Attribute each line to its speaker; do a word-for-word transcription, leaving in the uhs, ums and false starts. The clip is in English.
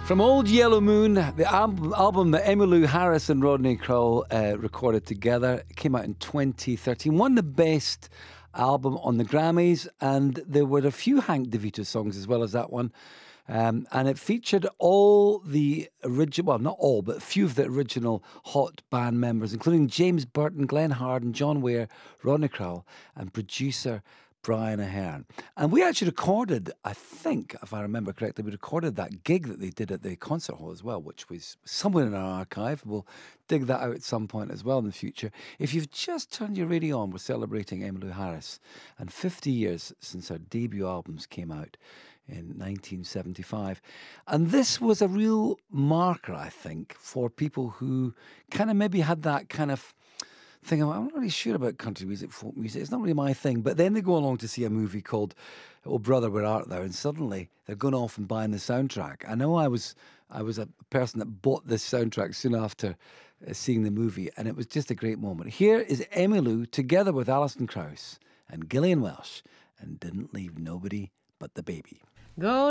Speaker 1: From Old Yellow Moon, the album, album that Emmylou Harris and Rodney Crowell uh, recorded together, came out in twenty thirteen. Won the best album on the Grammys, and there were a few Hank DeVito songs as well as that one. Um, and it featured all the original, well, not all, but a few of the original Hot band members, including James Burton, Glenn Harden, John Ware, Rodney Crowell, and producer Brian Aherne. And we actually recorded, I think, if I remember correctly, we recorded that gig that they did at the concert hall as well, which was somewhere in our archive. We'll dig that out at some point as well in the future. If you've just turned your radio on, we're celebrating Emmylou Harris and fifty years since her debut albums came out in nineteen seventy-five. And this was a real marker, I think, for people who kind of maybe had that kind of thing, I'm not really sure about country music, folk music. It's not really my thing. But then they go along to see a movie called Oh Brother, Where Art Thou? And suddenly they're going off and buying the soundtrack. I know I was I was a person that bought this soundtrack soon after uh, seeing the movie, and it was just a great moment. Here is Emmylou together with Alison Krauss and Gillian Welsh, and Didn't Leave Nobody But the Baby.
Speaker 2: Go